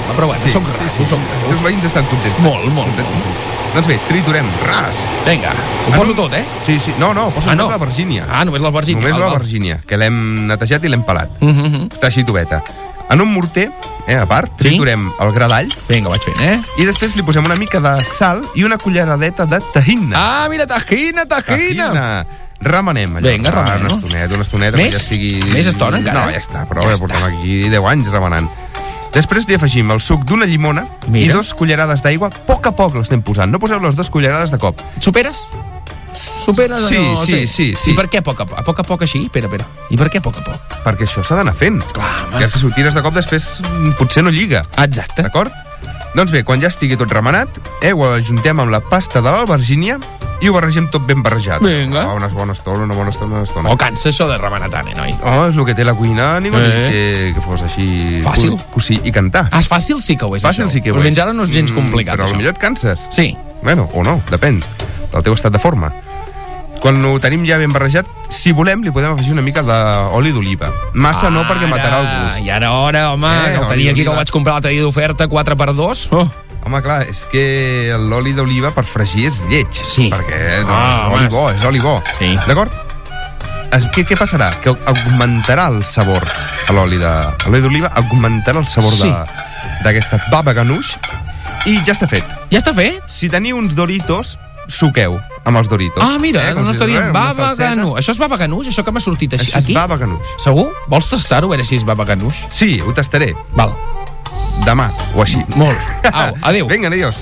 però bueno, soc rar. Els teus veïns estan contents. Molt. Doncs bé, triturem ras. Vinga, ho poso tot, eh? Sí. No, posa només la Virgínia. Només la Virgínia. Només la Virgínia, que l'hem netejat i l'hem pelat. Està així tubeta. En un morter, a part, triturem el gra d'all. Vinga, vaig fent, I després li posem una mica de sal i una culleradeta de tahina. Mira, tahina. Remenem allò. Vinga, remenem. Una estoneta. Més? Ja sigui... Més estona, encara? No, ja està, però ja portem aquí 10 anys remenant. Després li afegim el suc d'una llimona i 2 cullerades d'aigua. A poc l'estem posant. No poseu les 2 cullerades de cop. Superes? Superes? Sí. I per què a poc a poc així? Espera. I per què a poc? Perquè això s'ha d'anar fent. Clar, que si ho tires de cop després potser no lliga. Exacte. D'acord? Doncs bé, quan ja estigui tot remenat, ho ajuntem amb la pasta de l'albergínia i ho barregem tot ben barrejat. Vinga. Una bona estona. Cansa això de remenar tant, noi? És el que té la cuina, ni que fos així... Fàcil. Cosir i cantar. És fàcil sí que ho és, Fàcil sí que ho és. Però fins ara no és gens complicat, però això. potser et canses. Sí. Bueno, o no, depèn del teu estat de forma. Quan ho tenim ja ben barrejat, si volem, li podem afegir una mica d'oli d'oliva. Massa no, perquè matarà el gust. I ara hora, home, que el tenia aquí, que el vaig comprar l'altre dia d'oferta, 4x2. Home, clar, és que l'oli d'oliva per fregir és lleig. Sí. Perquè és oli bo. Sí. D'acord? Què passarà? Que augmentarà el sabor a l'oli d'oliva, augmentarà el sabor d'aquesta baba ganoush i ja està fet. Ja està fet? Si teniu uns Doritos, suqueu amb els Doritos. Mira, no estaria baba ganoush. Això és baba ganoush, això que m'ha sortit així? Això és baba ganoush. Segur? Vols tastar-ho, a veure si és baba ganoush? Sí, ho tastaré. Val. Demà, o així. Molt. Adéu. Vinga, adiós.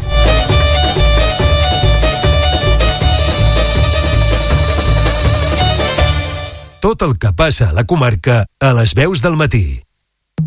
Tot el que passa a la comarca a les veus del matí.